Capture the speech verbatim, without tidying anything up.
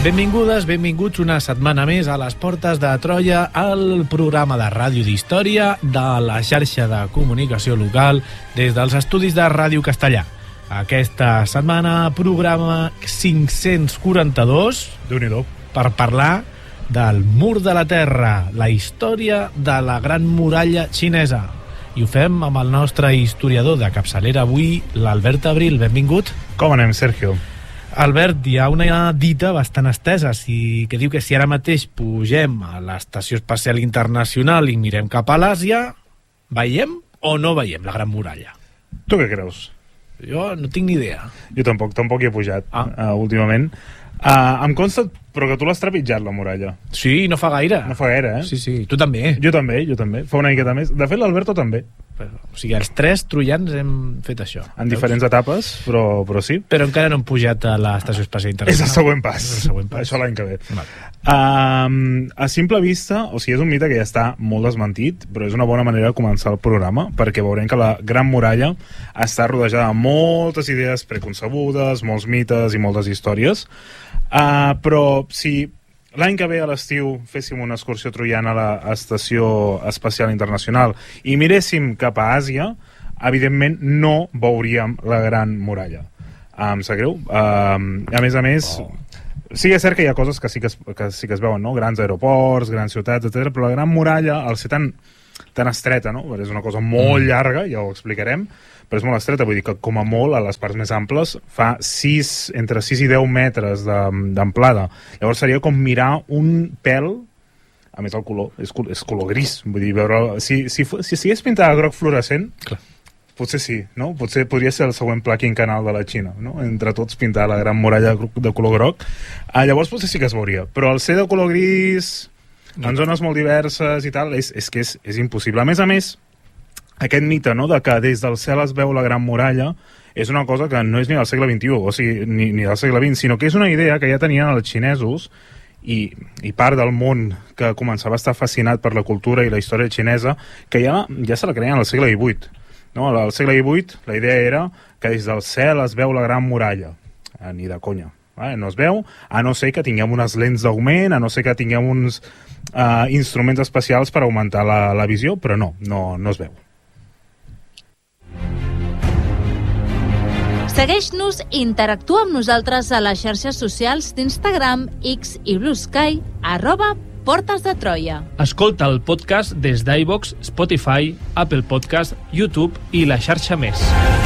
Benvingudes, benvinguts una setmana més a les portes de Troia, al programa de ràdio d'història de la xarxa de comunicació local des dels estudis de Ràdio Castellà. Aquesta setmana, programa cinc-cents quaranta-dos, Déu-n'hi-do, per parlar del Mur de la Terra, la història de la Gran Muralla Xinesa. I ho fem amb el nostre historiador de capçalera avui, l'Albert Abril. Benvingut. Com anem, Sergio? Albert, hi ha una dita bastant estesa si, que diu que si ara mateix pugem a l'Estació Espacial Internacional i mirem cap a l'Àsia, veiem o no veiem la Gran Muralla? Tu què creus? Jo no tinc ni idea. Jo tampoc, tampoc hi he pujat ah. uh, últimament. Uh, em consta, però que tu l'has trepitjat, la muralla. Sí, no fa gaire. No fa gaire, eh? Sí, sí, tu també. Jo també, jo també. Fa una miqueta més. De fet, l'Alberto també. Però, o sigui, els tres troians hem fet això. En veus? Diferents etapes, però, però sí. Però encara no hem pujat a l'Estació Espacial Internacional. És el següent pas. És el següent pas. Això l'any que ve. Vale. Uh, a simple vista, o sigui, és un mite que ja està molt desmentit, però és una bona manera de començar el programa, perquè veurem que la Gran Muralla està rodejada de moltes idees preconcebudes, molts mites i moltes històries. Uh, però si l'any que ve a l'estiu féssim una excursió troiana a l'Estació Espacial Internacional i miréssim cap a Àsia, evidentment no veuríem la Gran Muralla. Uh, em sap greu. Uh, a més a més, oh. sí que és cert que hi ha coses que sí que es, que sí que es veuen, no? Grans aeroports, grans ciutats, etcètera. Però la Gran Muralla, al ser tan, tan estreta, no? És una cosa molt mm. llarga, ja ho explicarem, però és molt estreta, vull dir que com a molt a les parts més amples fa sis, entre sis i deu metres d'amplada. Llavors seria com mirar un pèl, a més el color és, és color gris, vull dir, veure, si, si, si estigués pintada groc fluorescent, clar, potser sí, no? Potser podria ser el següent pla quinquennal de la Xina, no? Entre tots pintar la Gran Muralla de color groc. Ah, llavors potser sí que es veuria, però al ser de color gris, no, en zones molt diverses i tal, és, és que és, és impossible. A més a més, aquest mite, no?, de que des del cel es veu la Gran Muralla és una cosa que no és ni del segle vint-i-u, o sigui, ni, ni del segle vint, sinó que és una idea que ja tenien els xinesos i, i part del món que començava a estar fascinat per la cultura i la història xinesa, que ja, ja se la creien al segle divuit. No? Al segle divuit la idea era que des del cel es veu la Gran Muralla. Eh, ni de conya. Eh? No es veu, a no ser que tinguem unes lents d'augment, a no ser que tinguem uns uh, instruments especials per augmentar la, la visió, però no, no, no es veu. Segueix-nos i interactua amb nosaltres a les xarxes socials d'Instagram, X i Blue Sky, arroba Portes de Troia. Escolta el podcast des d'iVoox, Spotify, Apple Podcast, YouTube i la xarxa més.